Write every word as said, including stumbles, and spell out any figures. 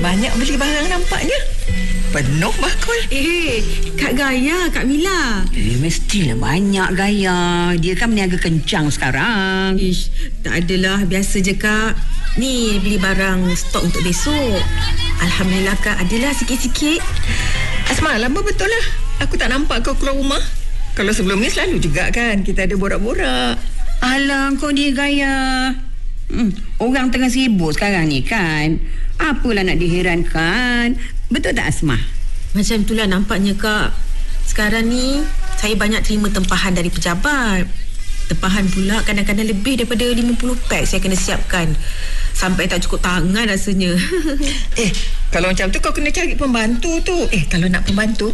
banyak beli barang nampaknya. Penuh bakul. Eh, Kak Gaya, Kak Mila. Eh, mestilah banyak Gaya. Dia kan meniaga kencang sekarang. Ish, tak adalah. Biasa je, Kak. Ni, beli barang stok untuk besok. Alhamdulillah, Kak. Adalah sikit-sikit. Asma, lama betul lah aku tak nampak kau keluar rumah. Kalau sebelum ni selalu juga kan kita ada borak-borak. Alah, kau dia Gaya. Hmm, orang tengah sibuk sekarang ni kan. Apalah nak diherankan. Betul tak Asma? Macam itulah nampaknya, Kak. Sekarang ni saya banyak terima tempahan dari pejabat. Tempahan pula kadang-kadang lebih daripada lima puluh pack saya kena siapkan. Sampai tak cukup tangan rasanya. Eh, kalau macam tu kau kena cari pembantu tu. Eh, kalau nak pembantu